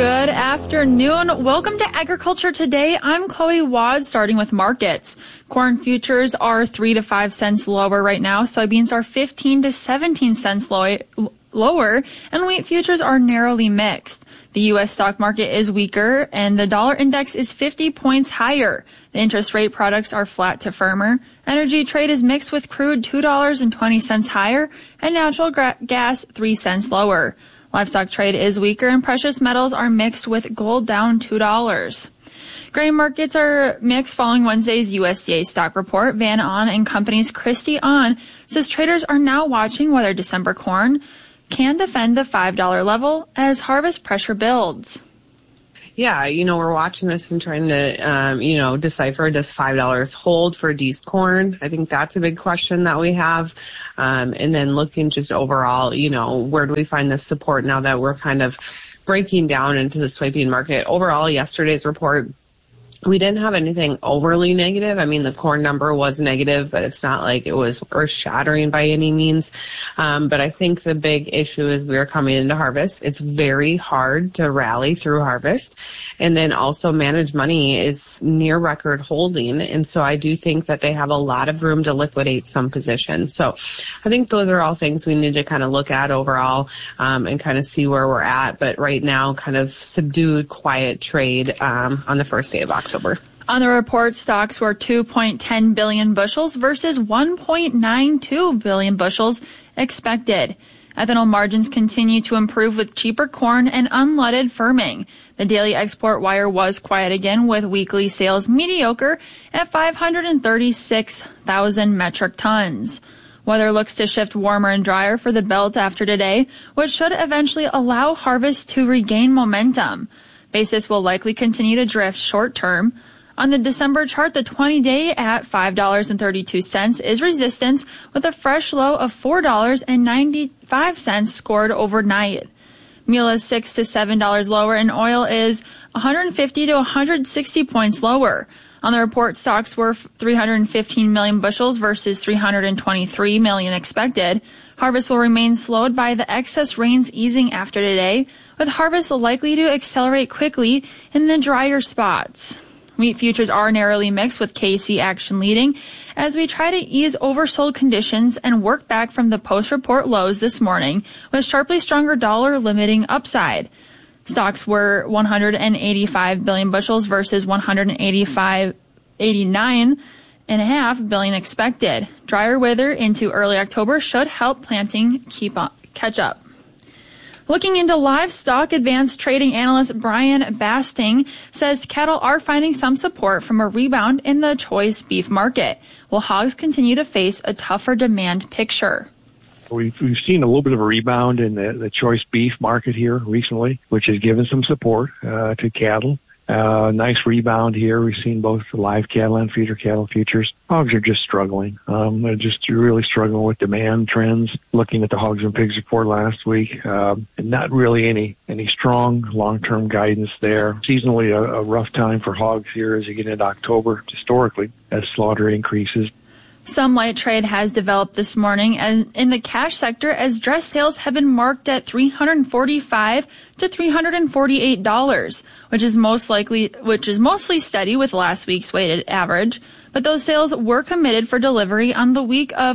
Good afternoon. Welcome to Agriculture Today. I'm Chloe Wad, starting with markets. Corn futures are 3 to 5 cents lower right now. Soybeans are 15 to 17 cents lower, and wheat futures are narrowly mixed. The U.S. stock market is weaker, and the dollar index is 50 points higher. The interest rate products are flat to firmer. Energy trade is mixed with crude $2.20 higher and natural gas 3 cents lower. Livestock trade is weaker, and precious metals are mixed with gold down $2. Grain markets are mixed following Wednesday's USDA stock report. Van Ahn and Company's Christy Ahn says traders are now watching whether December corn can defend the $5 level as harvest pressure builds. Yeah, we're watching this and trying to, decipher, does $5 hold for D's corn? I think that's a big question that we have. And then looking just overall, where do we find this support now that we're kind of breaking down into the soybean market? Overall, yesterday's report, we didn't have anything overly negative. I mean, the corn number was negative, but it's not like it was earth-shattering by any means. But I think the big issue is we are coming into harvest. It's very hard to rally through harvest. And then also manage money is near record holding. And so I do think that they have a lot of room to liquidate some positions. So I think those are all things we need to kind of look at overall and kind of see where we're at. But right now, kind of subdued, quiet trade on the first day of October. On the report, stocks were 2.10 billion bushels versus 1.92 billion bushels expected. Ethanol margins continue to improve with cheaper corn and unleaded firming. The daily export wire was quiet again with weekly sales mediocre at 536,000 metric tons. Weather looks to shift warmer and drier for the belt after today, which should eventually allow harvest to regain momentum. Basis will likely continue to drift short term. On the December chart, the 20-day at $5.32 is resistance with a fresh low of $4.95 scored overnight. Meal is $6 to $7 lower, and oil is 150 to 160 points lower. On the report, stocks were 315 million bushels versus 323 million expected. Harvest will remain slowed by the excess rains easing after today, with harvest likely to accelerate quickly in the drier spots. Wheat futures are narrowly mixed with KC action leading as we try to ease oversold conditions and work back from the post-report lows this morning with sharply stronger dollar limiting upside. Stocks were 185 billion bushels versus 189.5 billion expected. Drier weather into early October should help planting catch up. Looking into livestock, advanced trading analyst Brian Basting says cattle are finding some support from a rebound in the choice beef market, while hogs continue to face a tougher demand picture. We've seen a little bit of a rebound in the choice beef market here recently, which has given some support to cattle. Nice rebound here. We've seen both the live cattle and feeder cattle futures. Hogs are just struggling. They're just really struggling with demand trends. Looking at the Hogs and Pigs report last week, and not really any strong long-term guidance there. Seasonally, a rough time for hogs here as you get into October, historically, as slaughter increases. Some light trade has developed this morning and in the cash sector as dress sales have been marked at $345 to $348, which is mostly steady with last week's weighted average. But those sales were committed for delivery on the week of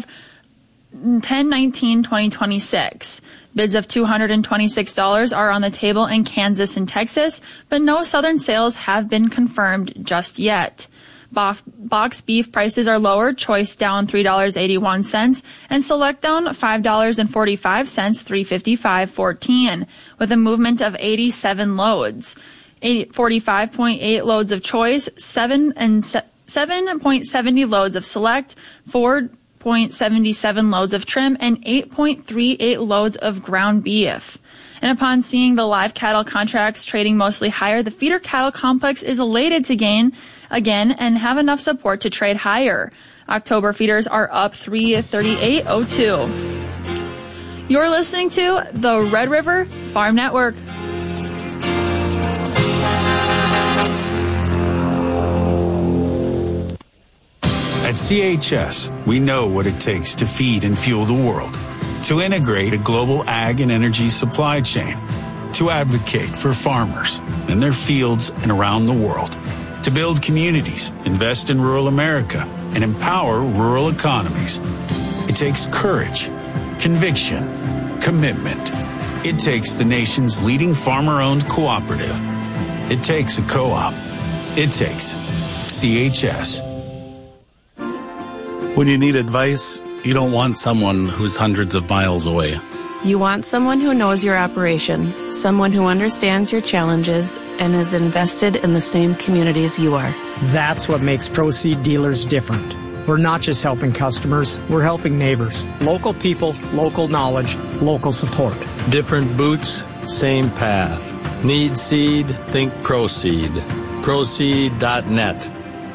10/19/2026. Bids of $226 are on the table in Kansas and Texas, but no southern sales have been confirmed just yet. Box beef prices are lower, choice down $3.81, and select down $5.45, $355.14, with a movement of 87 loads. 45.8 loads of choice, 7.70 loads of select, 4.77 loads of trim, and 8.38 loads of ground beef. And upon seeing the live cattle contracts trading mostly higher, the feeder cattle complex is elated to gain again and have enough support to trade higher. October feeders are up 338.02. You're listening to the Red River Farm Network. At CHS, we know what it takes to feed and fuel the world, to integrate a global ag and energy supply chain, to advocate for farmers in their fields and around the world, to build communities, invest in rural America, and empower rural economies. It takes courage, conviction, commitment. It takes the nation's leading farmer-owned cooperative. It takes a co-op. It takes CHS. When you need advice, you don't want someone who's hundreds of miles away. You want someone who knows your operation, someone who understands your challenges and is invested in the same communities you are. That's what makes Proseed dealers different. We're not just helping customers, we're helping neighbors. Local people, local knowledge, local support. Different boots, same path. Need seed? Think Proseed. Proseed.net.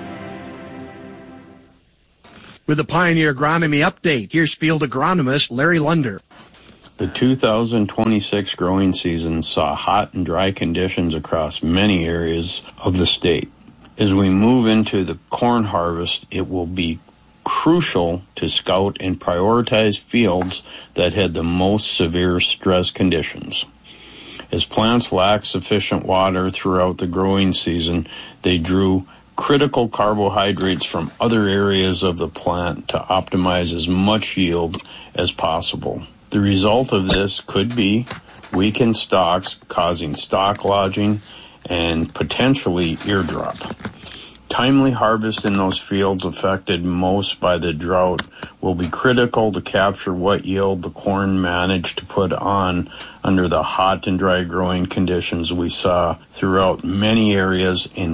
With the Pioneer Agronomy Update, here's field agronomist Larry Lunder. The 2026 growing season saw hot and dry conditions across many areas of the state. As we move into the corn harvest, it will be crucial to scout and prioritize fields that had the most severe stress conditions. As plants lack sufficient water throughout the growing season, they drew critical carbohydrates from other areas of the plant to optimize as much yield as possible. The result of this could be weakened stalks causing stalk lodging and potentially eardrop. Timely harvest in those fields affected most by the drought will be critical to capture what yield the corn managed to put on under the hot and dry growing conditions we saw throughout many areas in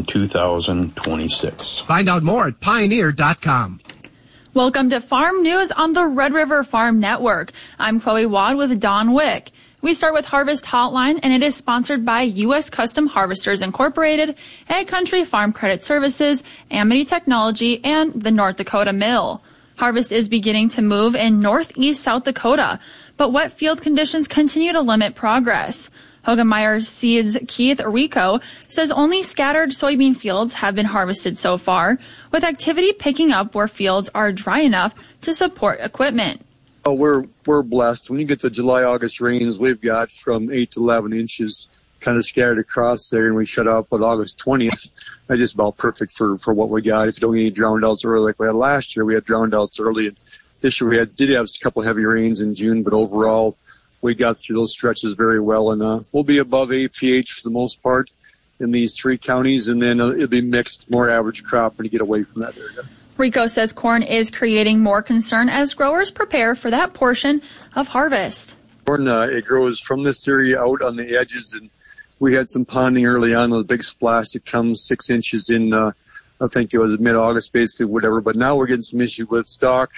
2026. Find out more at Pioneer.com. Welcome to Farm News on the Red River Farm Network. I'm Chloe Wad with Don Wick. We start with Harvest Hotline, and it is sponsored by U.S. Custom Harvesters Incorporated, Ag Country Farm Credit Services, Amity Technology, and the North Dakota Mill. Harvest is beginning to move in northeast South Dakota, but wet field conditions continue to limit progress. Hoegemeyer Seeds' Keith Rico says only scattered soybean fields have been harvested so far, with activity picking up where fields are dry enough to support equipment. We're blessed. When you get the July-August rains, we've got from 8 to 11 inches kind of scattered across there, and we shut up on August 20th. That's just about perfect for what we got. If you don't get any drowned outs early like we had last year, we had drowned outs early. And this year we did have a couple heavy rains in June, but overall we got through those stretches very well. And we'll be above APH for the most part in these three counties, and then it'll be mixed, more average crop when you get away from that area. Rico says corn is creating more concern as growers prepare for that portion of harvest. Corn, it grows from this area out on the edges, and we had some ponding early on, a big splash that comes 6 inches in, I think it was mid-August, basically, whatever. But now we're getting some issues with stalk,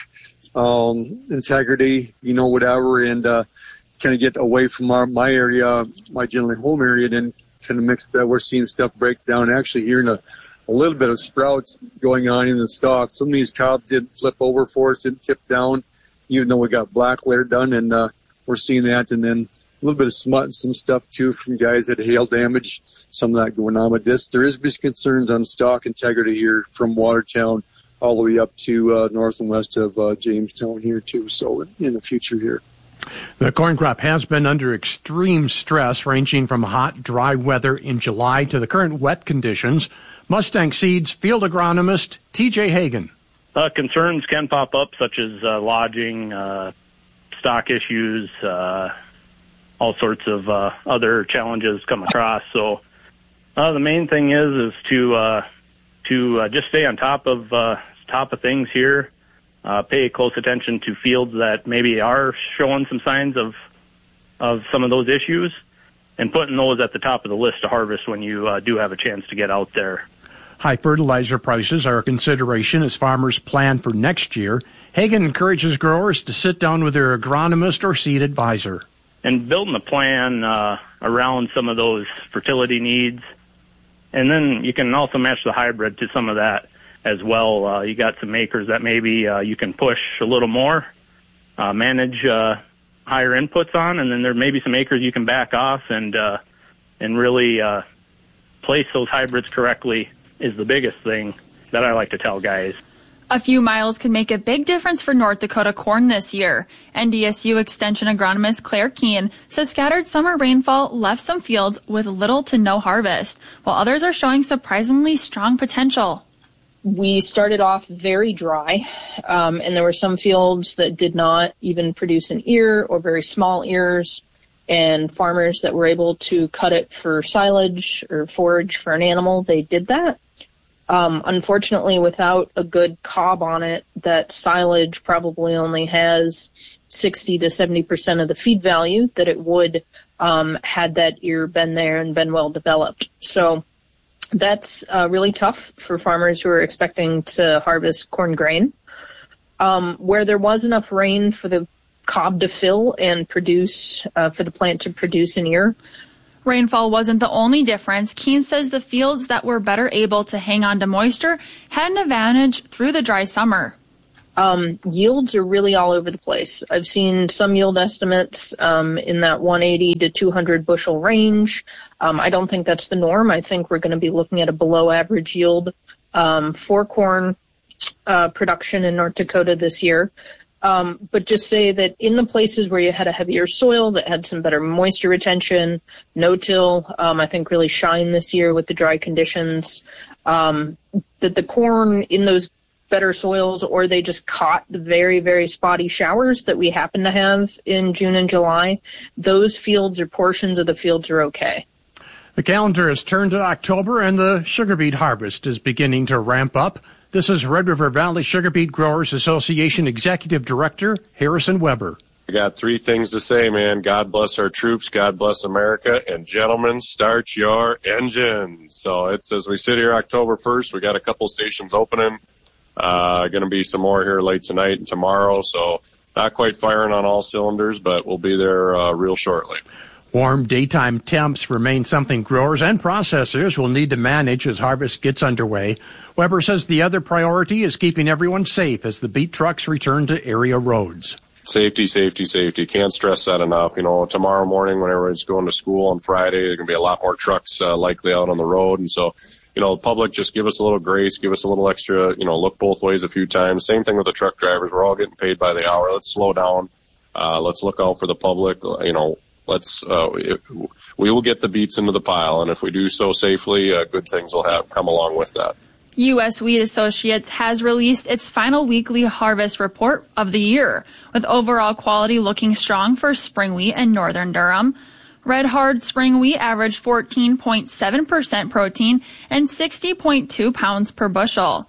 integrity, whatever, and kind of get away from my area, my generally home area, then kind of mix that. We're seeing stuff break down. Actually, hearing a little bit of sprouts going on in the stalk. Some of these cobs didn't flip over for us, didn't tip down, even though we got black layer done, and we're seeing that. And then a little bit of smut and some stuff, too, from guys that had hail damage, some of that going on. But there is concerns on stalk integrity here from Watertown all the way up to north and west of Jamestown here, too, so in the future here. The corn crop has been under extreme stress, ranging from hot, dry weather in July to the current wet conditions. Mustang Seeds field agronomist T.J. Hagan. Concerns can pop up, such as lodging, stock issues, all sorts of other challenges come across. So the main thing is to just stay on top of things here. Pay close attention to fields that maybe are showing some signs of some of those issues, and putting those at the top of the list to harvest when you do have a chance to get out there. High fertilizer prices are a consideration as farmers plan for next year. Hagan encourages growers to sit down with their agronomist or seed advisor. And building a plan around some of those fertility needs. And then you can also match the hybrid to some of that as well. You got some acres that maybe you can push a little more, manage higher inputs on, and then there may be some acres you can back off and really place those hybrids correctly is the biggest thing that I like to tell guys. A few miles could make a big difference for North Dakota corn this year. NDSU Extension agronomist Claire Keene says scattered summer rainfall left some fields with little to no harvest, while others are showing surprisingly strong potential. We started off very dry, and there were some fields that did not even produce an ear or very small ears, and farmers that were able to cut it for silage or forage for an animal, they did that. Unfortunately, without a good cob on it, that silage probably only has 60 to 70% of the feed value that it would had that ear been there and been well developed. So that's really tough for farmers who are expecting to harvest corn grain. Where there was enough rain for the cob to fill and produce, for the plant to produce an ear, rainfall wasn't the only difference. Keene says the fields that were better able to hang on to moisture had an advantage through the dry summer. Yields are really all over the place. I've seen some yield estimates in that 180 to 200 bushel range. I don't think that's the norm. I think we're going to be looking at a below average yield for corn production in North Dakota this year. But just say that in the places where you had a heavier soil that had some better moisture retention, no-till, I think really shine this year with the dry conditions, that the corn in those better soils, or they just caught the very, very spotty showers that we happen to have in June and July, those fields or portions of the fields are okay. The calendar has turned to October and the sugar beet harvest is beginning to ramp up. This is Red River Valley Sugar Beet Growers Association Executive Director Harrison Weber. I got three things to say, man. God bless our troops, God bless America, and gentlemen, start your engines. So it's as we sit here October 1st, we got a couple stations opening. Going to be some more here late tonight and tomorrow. So not quite firing on all cylinders, but we'll be there real shortly. Warm daytime temps remain something growers and processors will need to manage as harvest gets underway. Weber says the other priority is keeping everyone safe as the beet trucks return to area roads. Safety, safety, safety. Can't stress that enough. You know, tomorrow morning when everyone's going to school on Friday, there's going to be a lot more trucks likely out on the road. And so, you know, the public, just give us a little grace, give us a little extra, you know, look both ways a few times. Same thing with the truck drivers. We're all getting paid by the hour. Let's slow down. Let's look out for the public. You know, we will get the beets into the pile. And if we do so safely, good things will come along with that. U.S. Wheat Associates has released its final weekly harvest report of the year, with overall quality looking strong for spring wheat and northern Durham. Red Hard spring wheat averaged 14.7% protein and 60.2 pounds per bushel.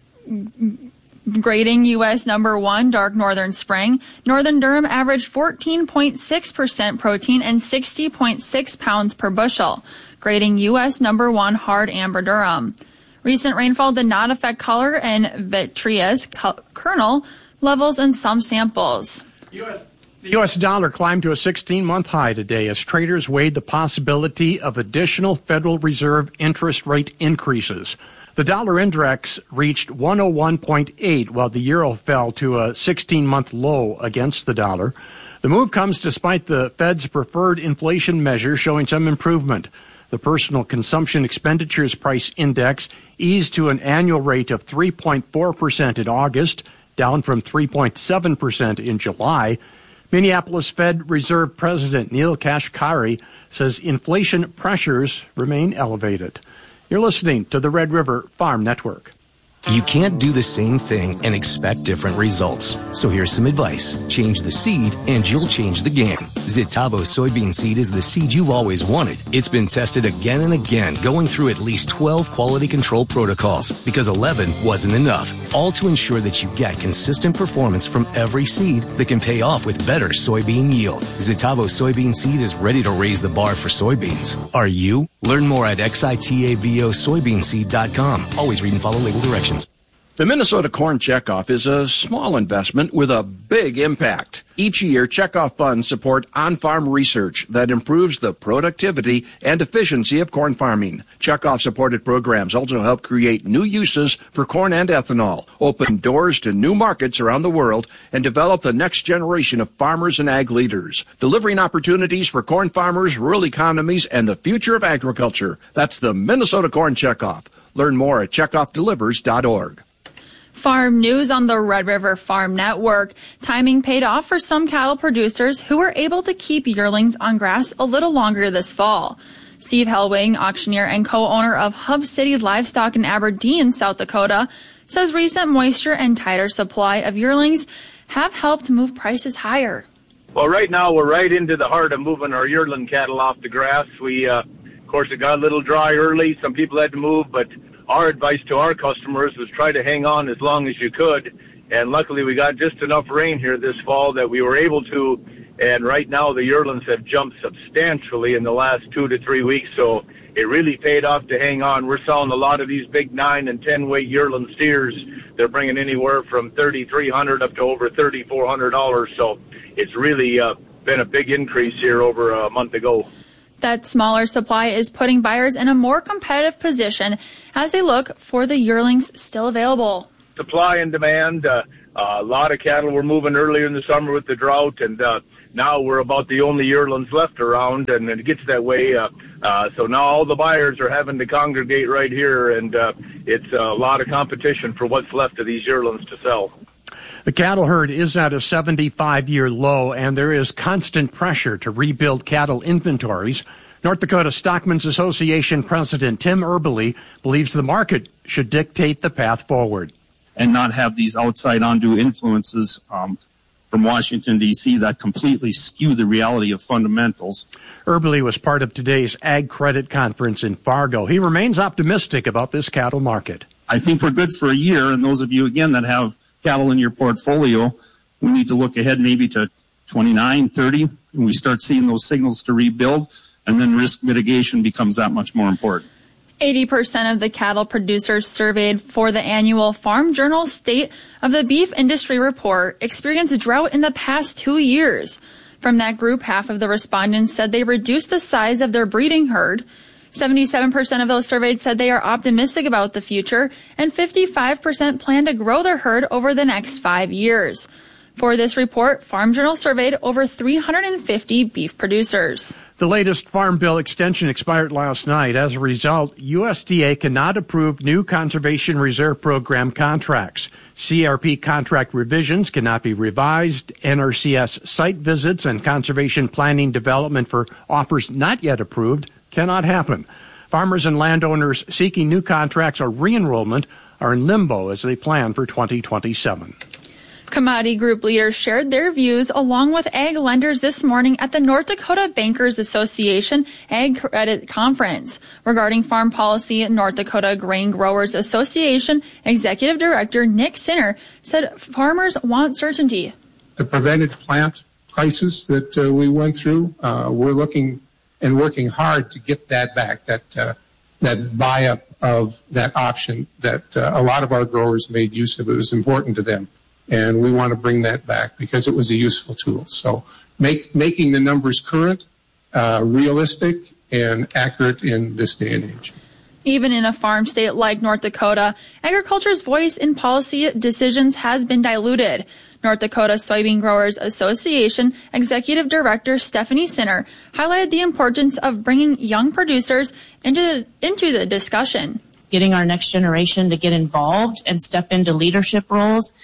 Grading U.S. number 1 dark northern spring, northern Durham averaged 14.6% protein and 60.6 pounds per bushel. Grading U.S. number 1 hard amber Durham. Recent rainfall did not affect color and vitreous kernel levels in some samples. The U.S. dollar climbed to a 16-month high today as traders weighed the possibility of additional Federal Reserve interest rate increases. The dollar index reached 101.8, while the euro fell to a 16-month low against the dollar. The move comes despite the Fed's preferred inflation measure showing some improvement. The Personal Consumption Expenditures Price Index eased to an annual rate of 3.4% in August, down from 3.7% in July. Minneapolis Fed Reserve President Neil Kashkari says inflation pressures remain elevated. You're listening to the Red River Farm Network. You can't do the same thing and expect different results. So here's some advice. Change the seed and you'll change the game. Zitavo soybean seed is the seed you've always wanted. It's been tested again and again, going through at least 12 quality control protocols because 11 wasn't enough. All to ensure that you get consistent performance from every seed that can pay off with better soybean yield. Zitavo soybean seed is ready to raise the bar for soybeans. Are you? Learn more at xitavosoybeanseed.com. Always read and follow label directions. The Minnesota Corn Checkoff is a small investment with a big impact. Each year, checkoff funds support on-farm research that improves the productivity and efficiency of corn farming. Checkoff-supported programs also help create new uses for corn and ethanol, open doors to new markets around the world, and develop the next generation of farmers and ag leaders, delivering opportunities for corn farmers, rural economies, and the future of agriculture. That's the Minnesota Corn Checkoff. Learn more at checkoffdelivers.org. Farm news on the Red River Farm Network. Timing paid off for some cattle producers who were able to keep yearlings on grass a little longer this fall. Steve Hellwing, auctioneer and co-owner of Hub City Livestock in Aberdeen, South Dakota, says recent moisture and tighter supply of yearlings have helped move prices higher. Well, right now we're right into the heart of moving our yearling cattle off the grass. We, of course, it got a little dry early. Some people had to move, but our advice to our customers was try to hang on as long as you could. And luckily we got just enough rain here this fall that we were able to. And right now the yearlings have jumped substantially in the last 2 to 3 weeks. So it really paid off to hang on. We're selling a lot of these big 9 and 10 weight yearling steers. They're bringing anywhere from $3,300 up to over $3,400. So it's really been a big increase here over a month ago. That smaller supply is putting buyers in a more competitive position as they look for the yearlings still available. Supply and demand. A lot of cattle were moving earlier in the summer with the drought, and now we're about the only yearlings left around, and it gets that way. So now all the buyers are having to congregate right here, and it's a lot of competition for what's left of these yearlings to sell. The cattle herd is at a 75-year low, and there is constant pressure to rebuild cattle inventories. North Dakota Stockmen's Association President Tim Erbely believes the market should dictate the path forward. And not have these outside undue influences from Washington, D.C. that completely skew the reality of fundamentals. Erbely was part of today's Ag Credit Conference in Fargo. He remains optimistic about this cattle market. I think we're good for a year, and those of you, again, that have cattle in your portfolio, we need to look ahead maybe to 29, 30, and we start seeing those signals to rebuild, and then risk mitigation becomes that much more important. 80% of the cattle producers surveyed for the annual Farm Journal State of the Beef Industry Report experienced drought in the past 2 years. From that group, half of the respondents said they reduced the size of their breeding herd. 77% of those surveyed said they are optimistic about the future, and 55% plan to grow their herd over the next 5 years. For this report, Farm Journal surveyed over 350 beef producers. The latest Farm Bill extension expired last night. As a result, USDA cannot approve new Conservation Reserve Program contracts. CRP contract revisions cannot be revised. NRCS site visits and conservation planning development for offers not yet approved cannot happen. Farmers and landowners seeking new contracts or re-enrollment are in limbo as they plan for 2027. Commodity group leaders shared their views along with ag lenders this morning at the North Dakota Bankers Association Ag Credit Conference. Regarding farm policy, North Dakota Grain Growers Association Executive Director Nick Sinner said farmers want certainty. The prevented plant crisis that we went through, we're looking and working hard to get that back, that buy-up of that option that a lot of our growers made use of. It was important to them. And we want to bring that back because it was a useful tool. So making the numbers current, realistic, and accurate in this day and age. Even in a farm state like North Dakota, agriculture's voice in policy decisions has been diluted. North Dakota Soybean Growers Association Executive Director Stephanie Sinner highlighted the importance of bringing young producers into the discussion. Getting our next generation to get involved and step into leadership roles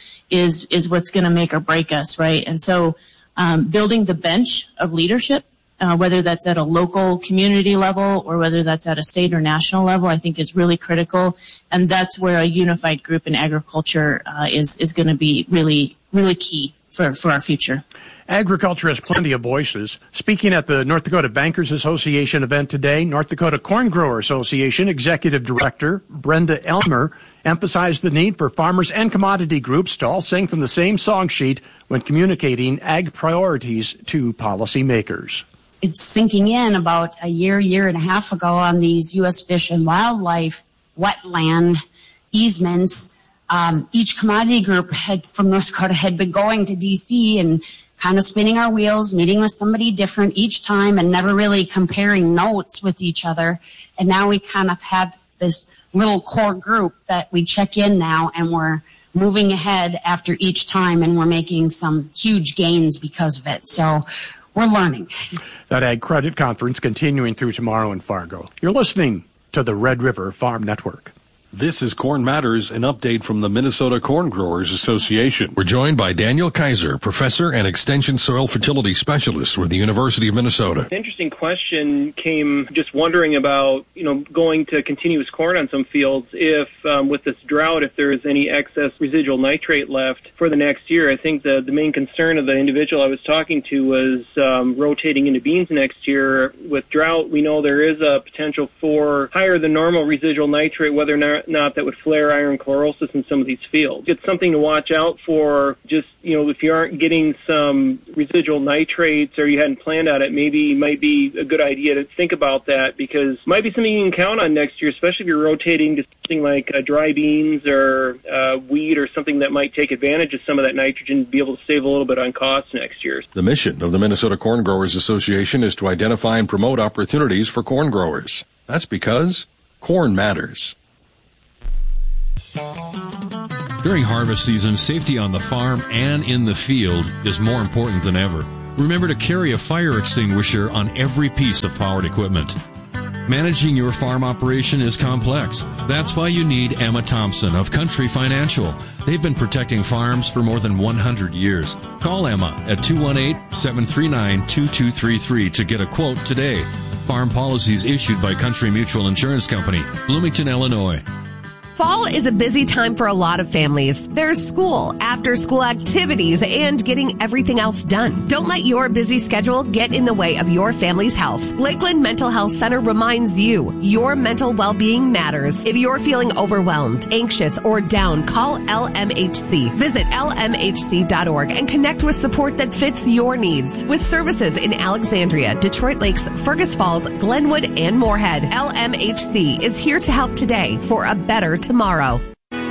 is what's going to make or break us, right? And so building the bench of leadership, whether that's at a local community level or whether that's at a state or national level, I think is really critical. And that's where a unified group in agriculture is going to be really, really key for our future. Agriculture has plenty of voices. Speaking at the North Dakota Bankers Association event today, North Dakota Corn Grower Association Executive Director Brenda Elmer emphasized the need for farmers and commodity groups to all sing from the same song sheet when communicating ag priorities to policymakers. It's sinking in about a year and a half ago on these U.S. Fish and Wildlife wetland easements. Each commodity group from North Dakota had been going to D.C. and kind of spinning our wheels, meeting with somebody different each time and never really comparing notes with each other. And now we kind of have this little core group that we check in now, and we're moving ahead after each time, and we're making some huge gains because of it. So we're learning. That Ag Credit Conference continuing through tomorrow in Fargo. You're listening to the Red River Farm Network. This is Corn Matters, an update from the Minnesota Corn Growers Association. We're joined by Daniel Kaiser, professor and extension soil fertility specialist with the University of Minnesota. An interesting question came just wondering about, going to continuous corn on some fields if, with this drought, if there is any excess residual nitrate left for the next year. I think the main concern of the individual I was talking to was rotating into beans next year. With drought, we know there is a potential for higher than normal residual nitrate, whether or not that would flare iron chlorosis in some of these fields. It's something to watch out for. Just, if you aren't getting some residual nitrates or you hadn't planned on it, maybe it might be a good idea to think about that, because it might be something you can count on next year, especially if you're rotating to something like dry beans or wheat or something that might take advantage of some of that nitrogen to be able to save a little bit on costs next year. The mission of the Minnesota Corn Growers Association is to identify and promote opportunities for corn growers. That's because corn matters. During harvest season, safety on the farm and in the field is more important than ever. Remember to carry a fire extinguisher on every piece of powered equipment. Managing your farm operation is complex. That's why you need Emma Thompson of Country Financial. They've been protecting farms for more than 100 years. Call Emma at 218-739-2233 to get a quote today. Farm policies issued by Country Mutual Insurance Company, Bloomington, Illinois. Fall is a busy time for a lot of families. There's school, after-school activities, and getting everything else done. Don't let your busy schedule get in the way of your family's health. Lakeland Mental Health Center reminds you, your mental well-being matters. If you're feeling overwhelmed, anxious, or down, call LMHC. Visit lmhc.org and connect with support that fits your needs. With services in Alexandria, Detroit Lakes, Fergus Falls, Glenwood, and Moorhead, LMHC is here to help today for a better tomorrow.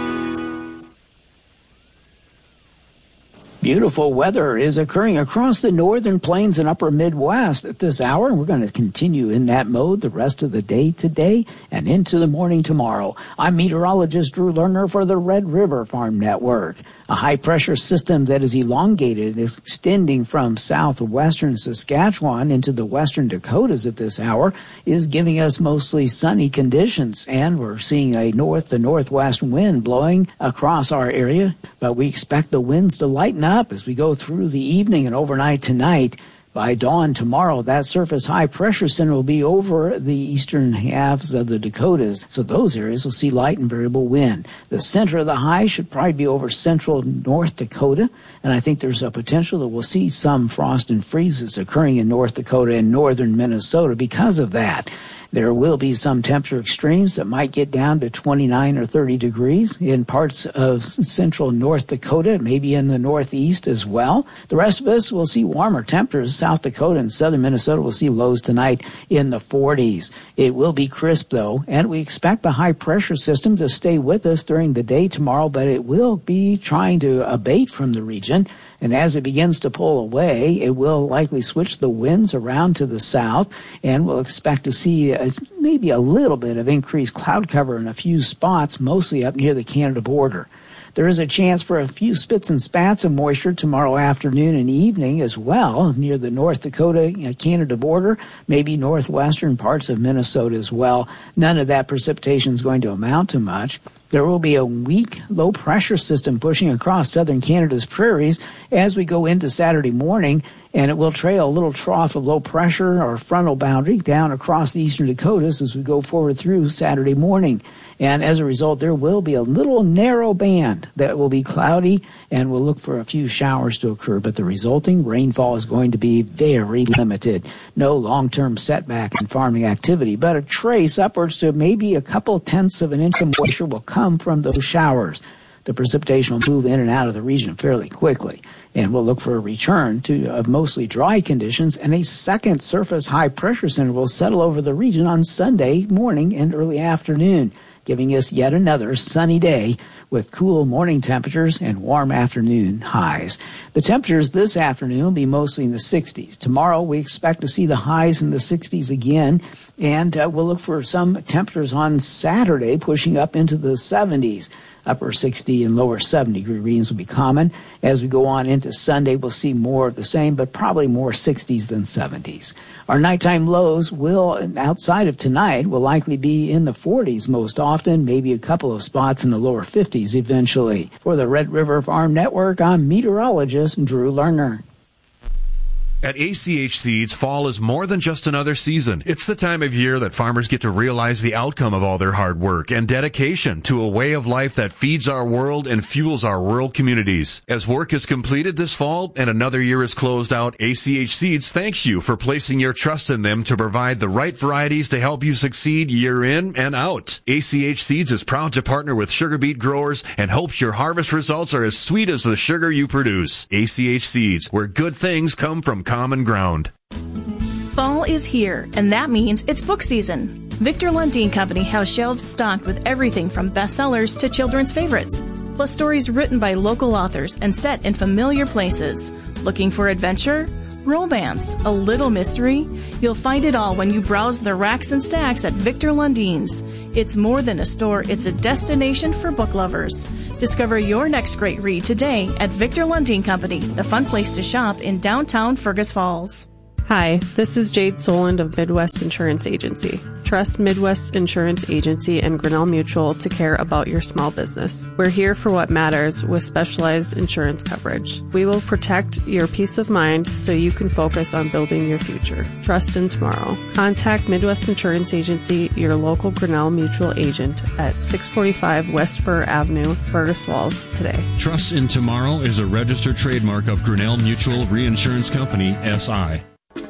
Beautiful weather is occurring across the northern plains and upper Midwest at this hour. We're going to continue in that mode the rest of the day today and into the morning tomorrow. I'm meteorologist Drew Lerner for the Red River Farm Network. A high-pressure system that is elongated is extending from southwestern Saskatchewan into the western Dakotas at this hour is giving us mostly sunny conditions, and we're seeing a north to northwest wind blowing across our area, but we expect the winds to lighten up as we go through the evening and overnight tonight. By dawn tomorrow, that surface high-pressure center will be over the eastern halves of the Dakotas, so those areas will see light and variable wind. The center of the high should probably be over central North Dakota, and I think there's a potential that we'll see some frost and freezes occurring in North Dakota and northern Minnesota because of that. There will be some temperature extremes that might get down to 29 or 30 degrees in parts of central North Dakota, maybe in the northeast as well. The rest of us will see warmer temperatures. South Dakota and southern Minnesota will see lows tonight in the 40s. It will be crisp, though, and we expect the high-pressure system to stay with us during the day tomorrow, but it will be trying to abate from the region. And as it begins to pull away, it will likely switch the winds around to the south, and we'll expect to see maybe a little bit of increased cloud cover in a few spots, mostly up near the Canada border. There is a chance for a few spits and spats of moisture tomorrow afternoon and evening as well near the North Dakota-Canada border, maybe northwestern parts of Minnesota as well. None of that precipitation is going to amount to much. There will be a weak low-pressure system pushing across southern Canada's prairies as we go into Saturday morning, and it will trail a little trough of low pressure or frontal boundary down across the eastern Dakotas as we go forward through Saturday morning. And as a result, there will be a little narrow band that will be cloudy, and we'll look for a few showers to occur, but the resulting rainfall is going to be very limited. No long-term setback in farming activity, but a trace upwards to maybe a couple tenths of an inch of moisture will come from those showers. The precipitation will move in and out of the region fairly quickly, and we'll look for a return of mostly dry conditions, and a second surface high-pressure center will settle over the region on Sunday morning and early afternoon, giving us yet another sunny day with cool morning temperatures and warm afternoon highs. The temperatures this afternoon will be mostly in the 60s. Tomorrow we expect to see the highs in the 60s again, And we'll look for some temperatures on Saturday pushing up into the 70s. Upper 60 and lower 70 degree readings will be common. As we go on into Sunday, we'll see more of the same, but probably more 60s than 70s. Our nighttime lows will, outside of tonight, will likely be in the 40s most often, maybe a couple of spots in the lower 50s eventually. For the Red River Farm Network, I'm meteorologist Drew Lerner. At ACH Seeds, fall is more than just another season. It's the time of year that farmers get to realize the outcome of all their hard work and dedication to a way of life that feeds our world and fuels our rural communities. As work is completed this fall and another year is closed out, ACH Seeds thanks you for placing your trust in them to provide the right varieties to help you succeed year in and out. ACH Seeds is proud to partner with sugar beet growers and hopes your harvest results are as sweet as the sugar you produce. ACH Seeds, where good things come from common ground. Fall is here, and that means it's book season. Victor Lundin Company has shelves stocked with everything from bestsellers to children's favorites, plus stories written by local authors and set in familiar places. Looking for adventure? Romance? A little mystery? You'll find it all when you browse the racks and stacks at Victor Lundin's. It's more than a store, it's a destination for book lovers. Discover your next great read today at Victor Lundin Company, the fun place to shop in downtown Fergus Falls. Hi, this is Jade Soland of Midwest Insurance Agency. Trust Midwest Insurance Agency and Grinnell Mutual to care about your small business. We're here for what matters with specialized insurance coverage. We will protect your peace of mind so you can focus on building your future. Trust in tomorrow. Contact Midwest Insurance Agency, your local Grinnell Mutual agent at 645 West Fur Avenue, Fergus Falls today. Trust in Tomorrow is a registered trademark of Grinnell Mutual Reinsurance Company, SI.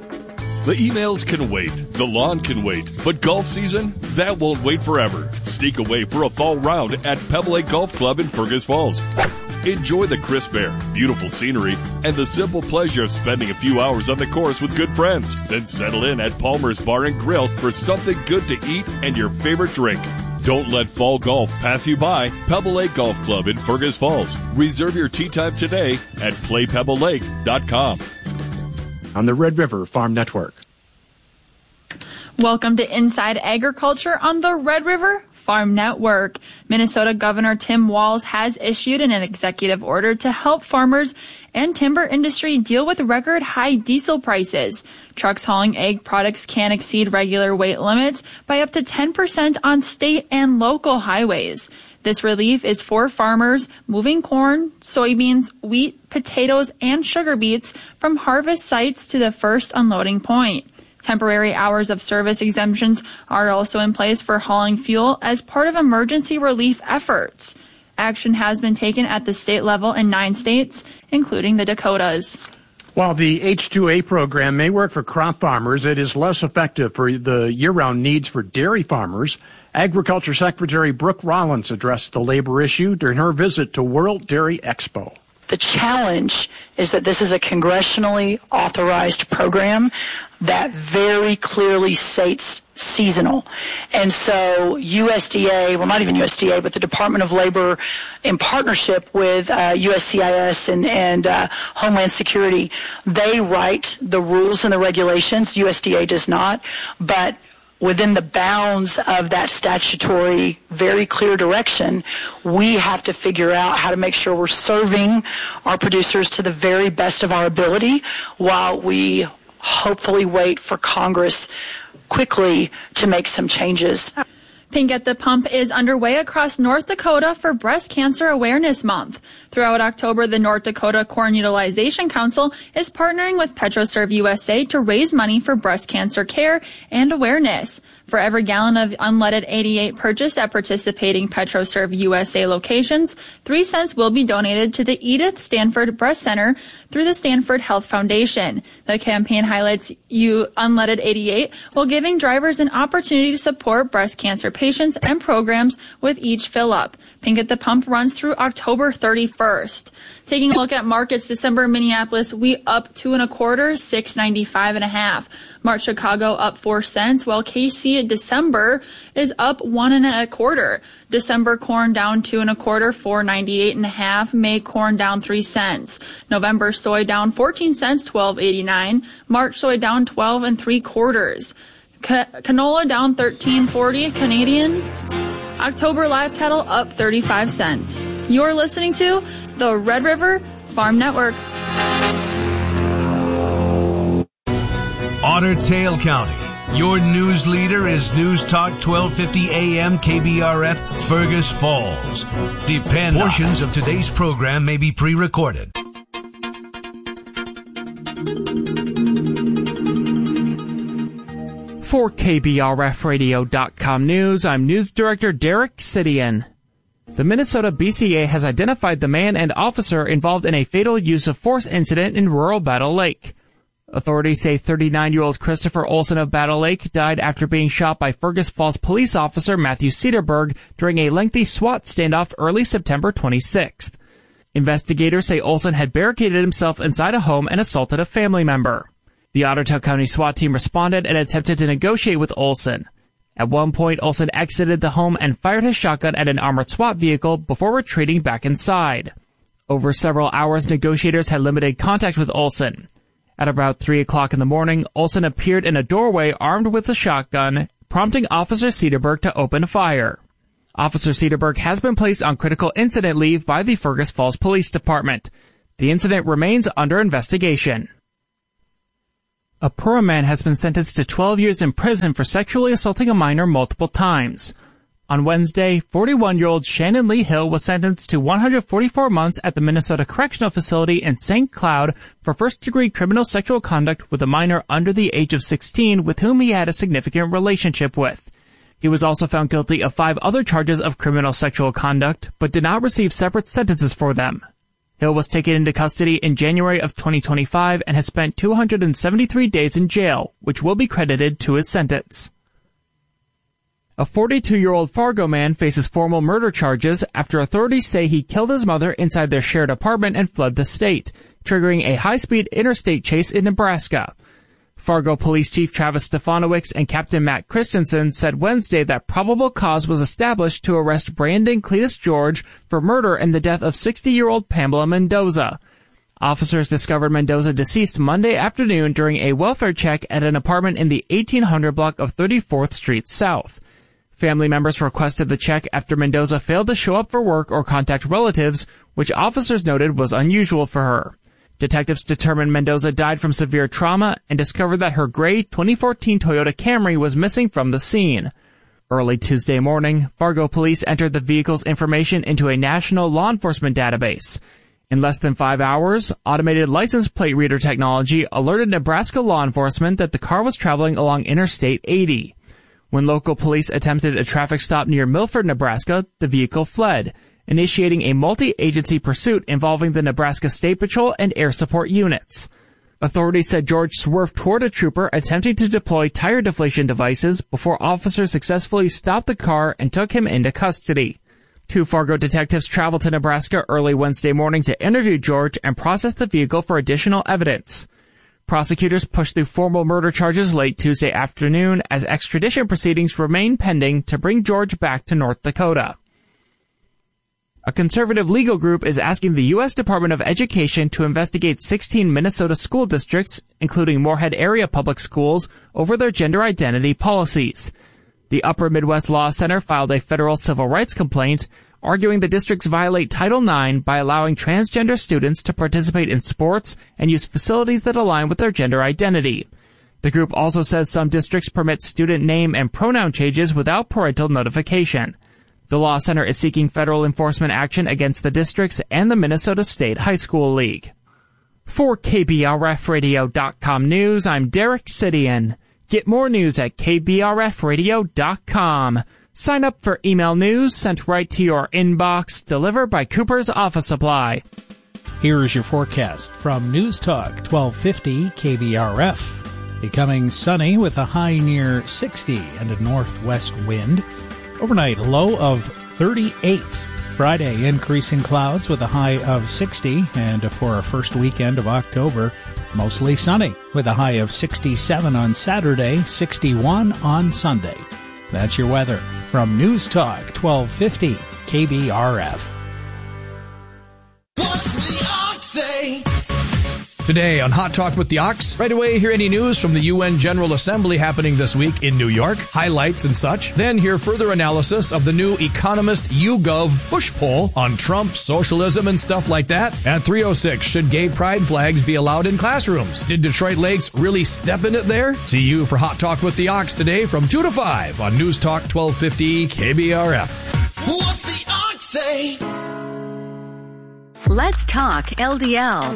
The emails can wait, the lawn can wait, but golf season, that won't wait forever. Sneak away for a fall round at Pebble Lake Golf Club in Fergus Falls. Enjoy the crisp air, beautiful scenery, and the simple pleasure of spending a few hours on the course with good friends. Then settle in at Palmer's Bar and Grill for something good to eat and your favorite drink. Don't let fall golf pass you by. Pebble Lake Golf Club in Fergus Falls. Reserve your tee time today at playpebblelake.com. On the Red River Farm Network. Welcome to Inside Agriculture on the Red River Farm Network. Minnesota Governor Tim Walz has issued an executive order to help farmers and timber industry deal with record high diesel prices. Trucks hauling ag products can exceed regular weight limits by up to 10% on state and local highways. This relief is for farmers moving corn, soybeans, wheat, potatoes, and sugar beets from harvest sites to the first unloading point. Temporary hours of service exemptions are also in place for hauling fuel as part of emergency relief efforts. Action has been taken at the state level in 9 states, including the Dakotas. While the H-2A program may work for crop farmers, it is less effective for the year-round needs for dairy farmers. Agriculture Secretary Brooke Rollins addressed the labor issue during her visit to World Dairy Expo. The challenge is that this is a congressionally authorized program that very clearly states seasonal. And so USDA, well, not even USDA, but the Department of Labor in partnership with USCIS and Homeland Security, they write the rules and the regulations. USDA does not, but within the bounds of that statutory, very clear direction, we have to figure out how to make sure we're serving our producers to the very best of our ability while we hopefully wait for Congress quickly to make some changes. Pink at the Pump is underway across North Dakota for Breast Cancer Awareness Month. Throughout October, the North Dakota Corn Utilization Council is partnering with PetroServe USA to raise money for breast cancer care and awareness. For every gallon of unleaded 88 purchased at participating PetroServe USA locations, 3 cents will be donated to the Edith Stanford Breast Center through the Stanford Health Foundation. The campaign highlights Unleaded 88 while giving drivers an opportunity to support breast cancer patients and programs with each fill-up. Pink at the Pump runs through October 31st. Taking a look at markets, December Minneapolis, wheat up 2 1/4, $6.95.5. March Chicago up 4 cents, while KC December is up 1 1/4. December corn down 2 1/4, $4.98.5. May corn down 3 cents. November soy down 14 cents, $12.89. March soy down 12 3/4. Canola down $13.40 Canadian. October live cattle up 35 cents. You're listening to the Red River Farm Network. Otter Tail County. Your news leader is News Talk 1250 AM KBRF Fergus Falls. Depend on portions of today's program may be pre-recorded. For KBRFradio.com News, I'm News Director Derek Sidian. The Minnesota BCA has identified the man and officer involved in a fatal use of force incident in rural Battle Lake. Authorities say 39-year-old Christopher Olson of Battle Lake died after being shot by Fergus Falls police officer Matthew Cedarberg during a lengthy SWAT standoff early September 26th. Investigators say Olson had barricaded himself inside a home and assaulted a family member. The Otter Tail County SWAT team responded and attempted to negotiate with Olson. At one point, Olson exited the home and fired his shotgun at an armored SWAT vehicle before retreating back inside. Over several hours, negotiators had limited contact with Olson. At about 3 o'clock in the morning, Olson appeared in a doorway armed with a shotgun, prompting Officer Cedarberg to open fire. Officer Cedarberg has been placed on critical incident leave by the Fergus Falls Police Department. The incident remains under investigation. A Pura man has been sentenced to 12 years in prison for sexually assaulting a minor multiple times. On Wednesday, 41-year-old Shannon Lee Hill was sentenced to 144 months at the Minnesota Correctional Facility in St. Cloud for first-degree criminal sexual conduct with a minor under the age of 16 with whom he had a significant relationship with. He was also found guilty of 5 other charges of criminal sexual conduct, but did not receive separate sentences for them. Hill was taken into custody in January of 2025 and has spent 273 days in jail, which will be credited to his sentence. A 42-year-old Fargo man faces formal murder charges after authorities say he killed his mother inside their shared apartment and fled the state, triggering a high-speed interstate chase in Nebraska. Fargo Police Chief Travis Stefanowicz and Captain Matt Christensen said Wednesday that probable cause was established to arrest Brandon Cletus George for murder and the death of 60-year-old Pamela Mendoza. Officers discovered Mendoza deceased Monday afternoon during a welfare check at an apartment in the 1800 block of 34th Street South. Family members requested the check after Mendoza failed to show up for work or contact relatives, which officers noted was unusual for her. Detectives determined Mendoza died from severe trauma and discovered that her gray 2014 Toyota Camry was missing from the scene. Early Tuesday morning, Fargo police entered the vehicle's information into a national law enforcement database. In less than 5 hours, automated license plate reader technology alerted Nebraska law enforcement that the car was traveling along Interstate 80. When local police attempted a traffic stop near Milford, Nebraska, the vehicle fled, initiating a multi-agency pursuit involving the Nebraska State Patrol and air support units. Authorities said George swerved toward a trooper attempting to deploy tire deflation devices before officers successfully stopped the car and took him into custody. 2 Fargo detectives traveled to Nebraska early Wednesday morning to interview George and process the vehicle for additional evidence. Prosecutors pushed through formal murder charges late Tuesday afternoon as extradition proceedings remain pending to bring George back to North Dakota. A conservative legal group is asking the U.S. Department of Education to investigate 16 Minnesota school districts, including Moorhead area public schools, over their gender identity policies. The Upper Midwest Law Center filed a federal civil rights complaint, arguing the districts violate Title IX by allowing transgender students to participate in sports and use facilities that align with their gender identity. The group also says some districts permit student name and pronoun changes without parental notification. The Law Center is seeking federal enforcement action against the districts and the Minnesota State High School League. For KBRFradio.com News, I'm Derek Sidian. Get more news at KBRFradio.com. Sign up for email news sent right to your inbox, delivered by Cooper's Office Supply. Here is your forecast from News Talk 1250 KBRF. Becoming sunny with a high near 60 and a northwest wind. Overnight low of 38. Friday increasing clouds with a high of 60, and for our first weekend of October, mostly sunny with a high of 67 on Saturday, 61 on Sunday. That's your weather from News Talk 1250 KBRF. What's the ox say? Today on Hot Talk with the Ox, right away hear any news from the UN General Assembly happening this week in New York, highlights and such. Then hear further analysis of the new Economist YouGov push poll on Trump, socialism, and stuff like that. At 3:06, should gay pride flags be allowed in classrooms? Did Detroit Lakes really step in it there? See you for Hot Talk with the Ox today from 2 to 5 on News Talk 1250 KBRF. What's the Ox say? Let's talk LDL.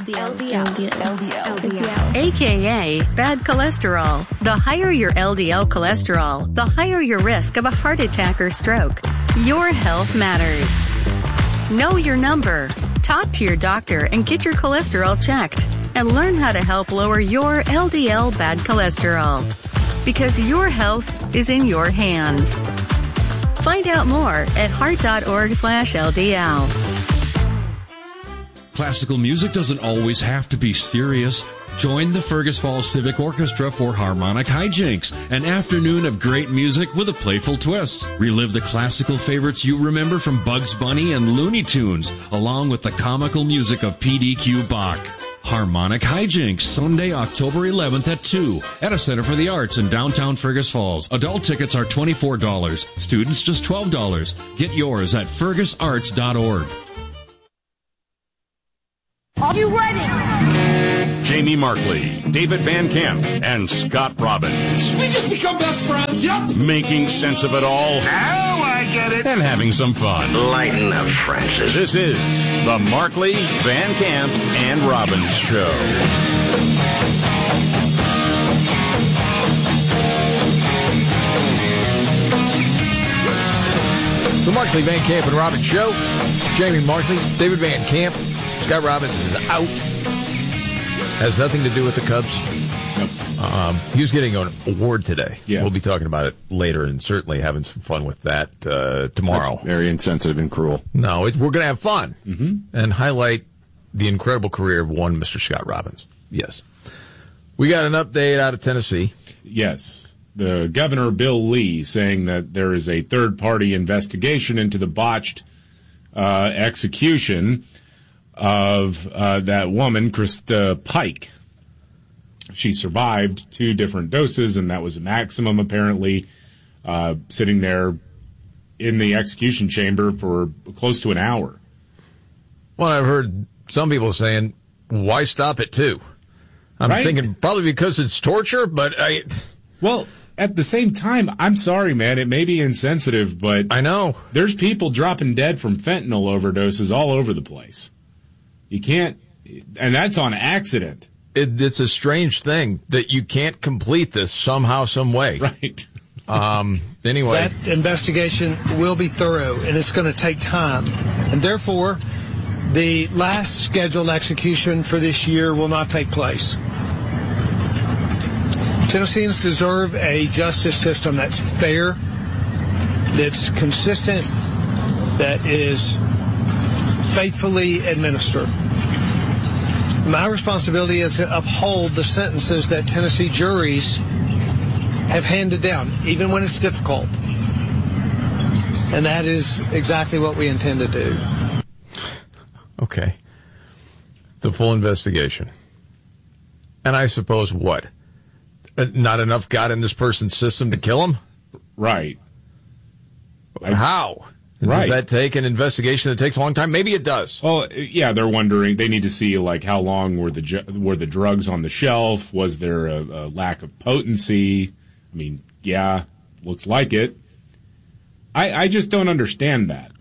AKA bad cholesterol. The higher your LDL cholesterol, the higher your risk of a heart attack or stroke. Your health matters. Know your number. Talk to your doctor and get your cholesterol checked. And learn how to help lower your LDL bad cholesterol. Because your health is in your hands. Find out more at heart.org/LDL. Classical music doesn't always have to be serious. Join the Fergus Falls Civic Orchestra for Harmonic Hijinks, an afternoon of great music with a playful twist. Relive the classical favorites you remember from Bugs Bunny and Looney Tunes, along with the comical music of PDQ Bach. Harmonic Hijinks, Sunday, October 11th at 2 at a Center for the Arts in downtown Fergus Falls. Adult tickets are $24. Students just $12. Get yours at fergusarts.org. Are you ready? Jamie Markley, David Van Camp, and Scott Robbins. We just become best friends. Yep. Making sense of it all. Now I get it. And having some fun. Lighten up, Francis. This is the Markley, Van Camp, and Robbins Show. The Markley, Van Camp, and Robbins Show. Jamie Markley, David Van Camp. Scott Robbins is out. Has nothing to do with the Cubs. He was getting an award today. Yes. We'll be talking about it later and certainly having some fun with that tomorrow. That's very insensitive and cruel. No, we're going to have fun and highlight the incredible career of one Mr. Scott Robbins. Yes. We got an update out of Tennessee. Yes. The Governor Bill Lee saying that there is a third-party investigation into the botched execution of that woman, Krista Pike. She survived 2 different doses, and that was a maximum, apparently, sitting there in the execution chamber for close to an hour. Well, I've heard some people saying, why stop at 2? I'm thinking probably because it's torture, but Well, at the same time, I'm sorry, man. It may be insensitive, but I know there's people dropping dead from fentanyl overdoses all over the place. You can't, and that's on accident. It's a strange thing that you can't complete this somehow, some way. Right. Anyway. That investigation will be thorough, and it's going to take time. And therefore, the last scheduled execution for this year will not take place. Tennesseans deserve a justice system that's fair, that's consistent, that is faithfully administered. My responsibility is to uphold the sentences that Tennessee juries have handed down, even when it's difficult. And that is exactly what we intend to do. Okay. The full investigation. And I suppose what? Not enough got in this person's system to kill him? Right. How? Right. Does that take an investigation that takes a long time? Maybe it does. Well, yeah, they're wondering. They need to see like how long were the drugs on the shelf? Was there a lack of potency? I mean, yeah, looks like it. I just don't understand that.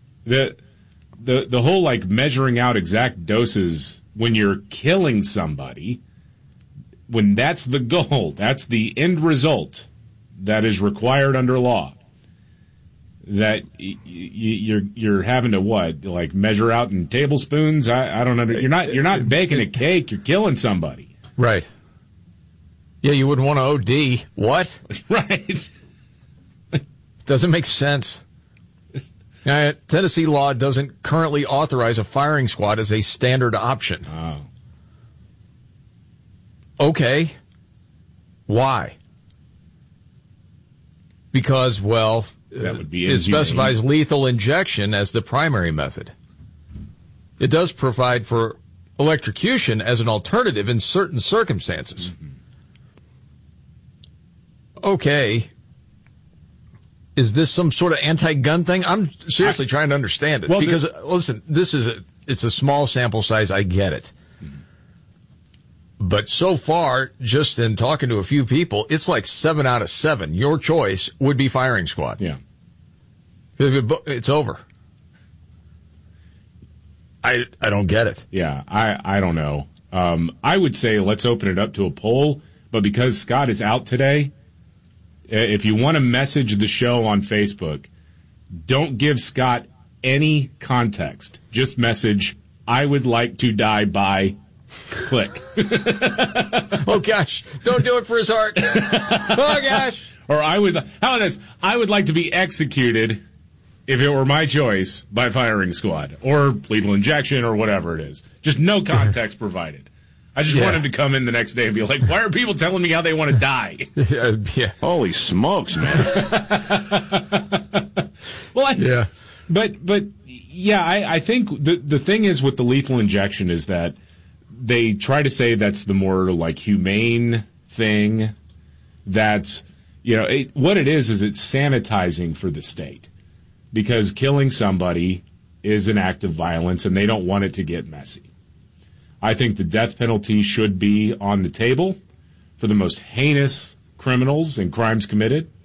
The whole like measuring out exact doses when you're killing somebody, when that's the goal, that's the end result that is required under law. That you're having to what, like measure out in tablespoons? I don't know. You're not baking a cake. You're killing somebody. Right. Yeah, you wouldn't want to OD. What? Right. Doesn't make sense. Tennessee law doesn't currently authorize a firing squad as a standard option. Oh. Okay. Why? Because, well, that would be it specifies lethal injection as the primary method. It does provide for electrocution as an alternative in certain circumstances. Okay. Is this some sort of anti-gun thing? I'm seriously trying to understand it. Well, because, listen, it's a small sample size. I get it. But so far, just in talking to a few people, it's like 7 out of 7. Your choice would be firing squad. Yeah. It's over. I don't get it. Yeah, I don't know. I would say let's open it up to a poll, but because Scott is out today, if you want to message the show on Facebook, don't give Scott any context. Just message, I would like to die by click. Oh, gosh. Don't do it for his heart. Oh, gosh. Or how about this? I would like to be executed, if it were my choice, by firing squad or lethal injection or whatever it is. Just no context provided. I just want him to come in the next day and be like, why are people telling me how they want to die? Yeah. Holy smokes, man. Well, But yeah, I think the thing is with the lethal injection is that they try to say that's the more like humane thing. That's, what it is it's sanitizing for the state. Because killing somebody is an act of violence and they don't want it to get messy. I think the death penalty should be on the table for the most heinous criminals and crimes committed.